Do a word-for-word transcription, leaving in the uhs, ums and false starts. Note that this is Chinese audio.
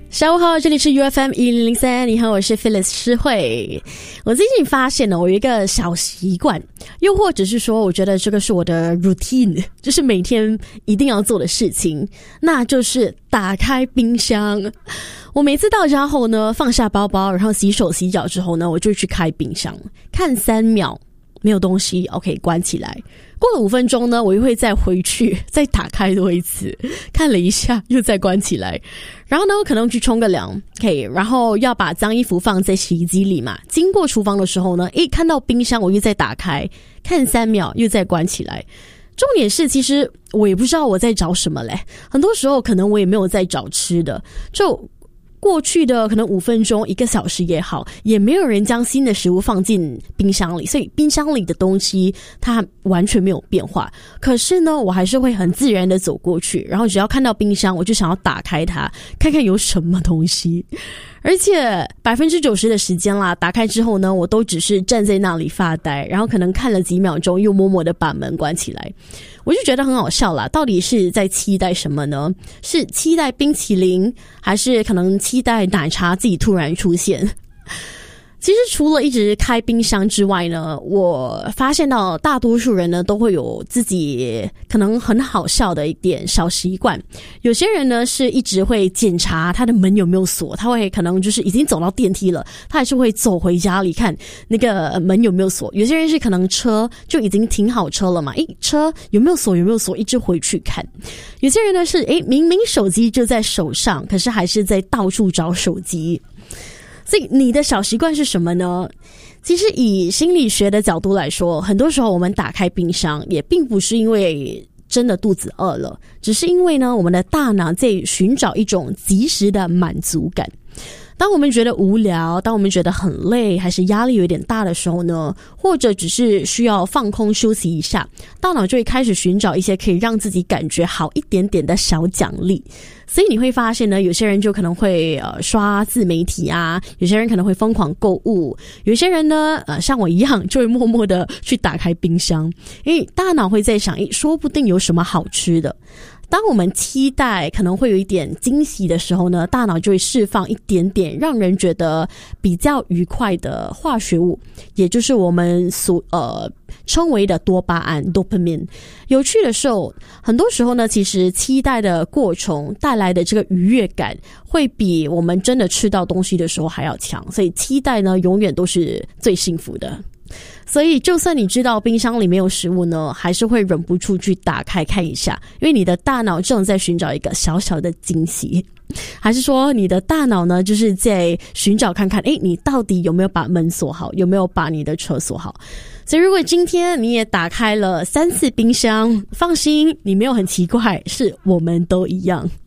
下午好，这里是 U F M 一零零三，你好，我是 Phyllis 诗慧。我最近发现呢，我有一个小习惯，又或者是说我觉得这个是我的 routine， 就是每天一定要做的事情，那就是打开冰箱。我每次到家后呢，放下包包，然后洗手洗脚之后呢，我就去开冰箱，看三秒没有东西 OK 关起来，过了五分钟呢，我又会再回去再打开多一次，看了一下又再关起来，然后呢可能去冲个凉 OK， 然后要把脏衣服放在洗衣机里嘛，经过厨房的时候呢，诶，看到冰箱我又再打开，看三秒又再关起来。重点是其实我也不知道我在找什么嘞，很多时候可能我也没有在找吃的，就过去的可能五分钟一个小时也好，也没有人将新的食物放进冰箱里，所以冰箱里的东西它完全没有变化。可是呢，我还是会很自然的走过去，然后只要看到冰箱我就想要打开它，看看有什么东西。而且百分之九十的时间啦，打开之后呢，我都只是站在那里发呆，然后可能看了几秒钟，又默默的把门关起来。我就觉得很好笑啦，到底是在期待什么呢？是期待冰淇淋，还是可能期待奶茶自己突然出现？其实除了一直开冰箱之外呢，我发现到大多数人呢都会有自己可能很好笑的一点小习惯。有些人呢是一直会检查他的门有没有锁，他会可能就是已经走到电梯了，他还是会走回家里看那个门有没有锁。有些人是可能车就已经停好车了嘛，诶，车有没有锁有没有锁，一直回去看。有些人呢是诶，明明手机就在手上，可是还是在到处找手机。所以你的小习惯是什么呢？其实以心理学的角度来说，很多时候我们打开冰箱也并不是因为真的肚子饿了，只是因为呢，我们的大脑在寻找一种即时的满足感。当我们觉得无聊，当我们觉得很累，还是压力有点大的时候呢，或者只是需要放空休息一下，大脑就会开始寻找一些可以让自己感觉好一点点的小奖励。所以你会发现呢，有些人就可能会呃刷自媒体啊，有些人可能会疯狂购物，有些人呢呃像我一样就会默默的去打开冰箱，因为大脑会在想，诶，说不定有什么好吃的。当我们期待可能会有一点惊喜的时候呢，大脑就会释放一点点让人觉得比较愉快的化学物，也就是我们所呃称为的多巴胺 dopamine。 有趣的是，很多时候呢，其实期待的过程带来的这个愉悦感会比我们真的吃到东西的时候还要强，所以期待呢永远都是最幸福的。所以就算你知道冰箱里没有食物呢，还是会忍不住去打开看一下，因为你的大脑正在寻找一个小小的惊喜。还是说你的大脑呢就是在寻找看看，诶，你到底有没有把门锁好，有没有把你的车锁好。所以如果今天你也打开了三次冰箱，放心，你没有很奇怪，是我们都一样。